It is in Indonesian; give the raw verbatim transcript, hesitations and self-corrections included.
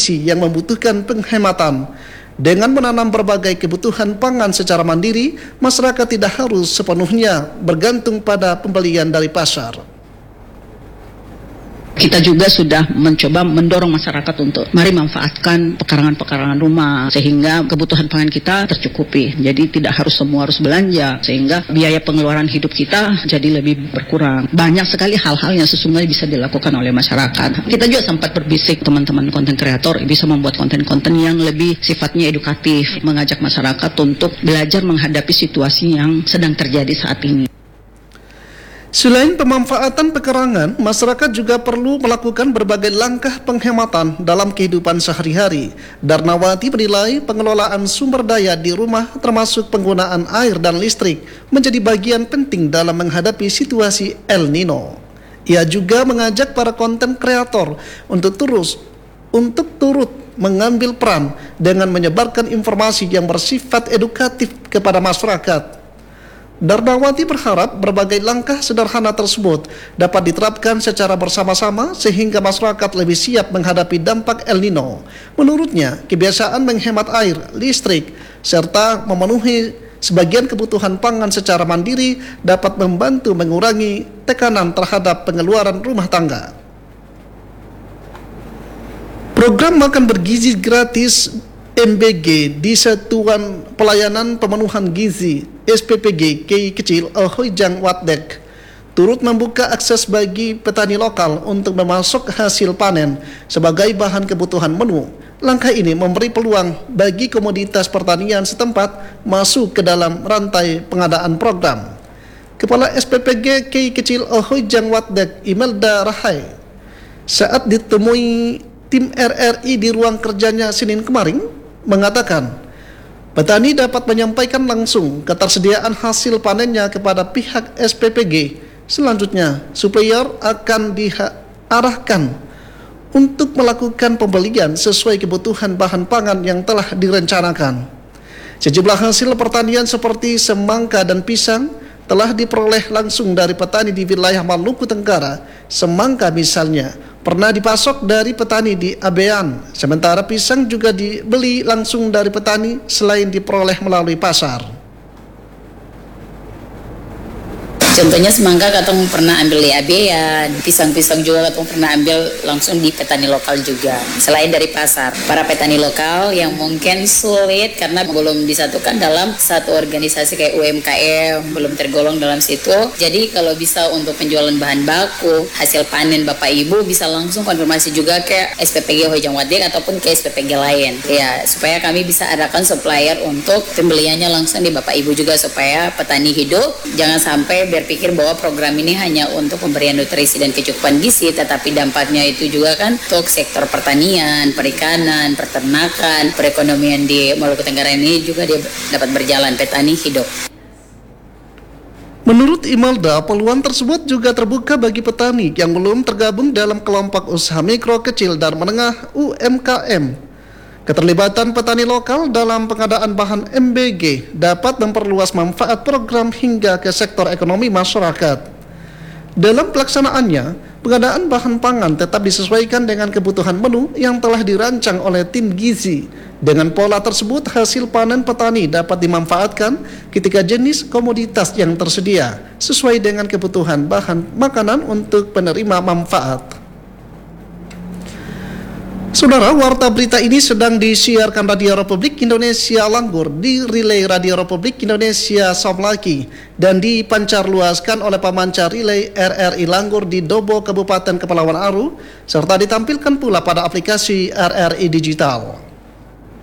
kondisi yang membutuhkan penghematan. Dengan menanam berbagai kebutuhan pangan secara mandiri, masyarakat tidak harus sepenuhnya bergantung pada pembelian dari pasar. Kita juga sudah mencoba mendorong masyarakat untuk mari manfaatkan pekarangan-pekarangan rumah sehingga kebutuhan pangan kita tercukupi. Jadi tidak harus semua harus belanja sehingga biaya pengeluaran hidup kita jadi lebih berkurang. Banyak sekali hal-hal yang sesungguhnya bisa dilakukan oleh masyarakat. Kita juga sempat berbisik teman-teman konten kreator bisa membuat konten-konten yang lebih sifatnya edukatif, mengajak masyarakat untuk belajar menghadapi situasi yang sedang terjadi saat ini. Selain pemanfaatan pekarangan, masyarakat juga perlu melakukan berbagai langkah penghematan dalam kehidupan sehari-hari. Darnawati menilai pengelolaan sumber daya di rumah termasuk penggunaan air dan listrik menjadi bagian penting dalam menghadapi situasi El Nino. Ia juga mengajak para konten kreator untuk terus untuk turut mengambil peran dengan menyebarkan informasi yang bersifat edukatif kepada masyarakat. Darnawati berharap berbagai langkah sederhana tersebut dapat diterapkan secara bersama-sama sehingga masyarakat lebih siap menghadapi dampak El Nino. Menurutnya, kebiasaan menghemat air, listrik, serta memenuhi sebagian kebutuhan pangan secara mandiri dapat membantu mengurangi tekanan terhadap pengeluaran rumah tangga. Program makan bergizi gratis M B G di Satuan Pelayanan Pemenuhan Gizi S P P G K I Kecil Hojang Watdeg turut membuka akses bagi petani lokal untuk memasok hasil panen sebagai bahan kebutuhan menu. Langkah ini memberi peluang bagi komoditas pertanian setempat masuk ke dalam rantai pengadaan program. Kepala S P P G K I Kecil Hojang Watdeg Imelda Rahai saat ditemui tim R R I di ruang kerjanya Senin kemarin mengatakan petani dapat menyampaikan langsung ketersediaan hasil panennya kepada pihak S P P G. Selanjutnya, supplier akan diarahkan untuk melakukan pembelian sesuai kebutuhan bahan pangan yang telah direncanakan. Sejumlah hasil pertanian seperti semangka dan pisang telah diperoleh langsung dari petani di wilayah Maluku Tenggara. Semangka misalnya pernah dipasok dari petani di Abean, sementara pisang juga dibeli langsung dari petani selain diperoleh melalui pasar. Contohnya semangka katong pernah ambil di Abean, pisang-pisang juga katong pernah ambil langsung di petani lokal juga. Selain dari pasar, para petani lokal yang mungkin sulit karena belum disatukan dalam satu organisasi kayak U M K M, belum tergolong dalam situ. Jadi kalau bisa untuk penjualan bahan baku, hasil panen Bapak Ibu bisa langsung konfirmasi juga ke S P P G Hojang Watdeg ataupun ke S P P G lain. Ya, supaya kami bisa adakan supplier untuk pembeliannya langsung di Bapak Ibu juga supaya petani hidup. Jangan sampai ber pikir bahwa program ini hanya untuk pemberian nutrisi dan kecukupan gizi, tetapi dampaknya itu juga kan untuk sektor pertanian, perikanan, peternakan, perekonomian di Maluku Tenggara ini juga dia dapat berjalan, petani hidup. Menurut Imelda, peluang tersebut juga terbuka bagi petani yang belum tergabung dalam kelompok usaha mikro, kecil, dan menengah U M K M. Keterlibatan petani lokal dalam pengadaan bahan M B G dapat memperluas manfaat program hingga ke sektor ekonomi masyarakat. Dalam pelaksanaannya, pengadaan bahan pangan tetap disesuaikan dengan kebutuhan menu yang telah dirancang oleh tim gizi. Dengan pola tersebut, hasil panen petani dapat dimanfaatkan ketika jenis komoditas yang tersedia sesuai dengan kebutuhan bahan makanan untuk penerima manfaat. Saudara, warta berita ini sedang disiarkan Radio Republik Indonesia Langgur di relay Radio Republik Indonesia Somlaki dan dipancarluaskan oleh pemancar relay R R I Langgur di Dobo, Kabupaten Kepulauan Aru, serta ditampilkan pula pada aplikasi R R I Digital.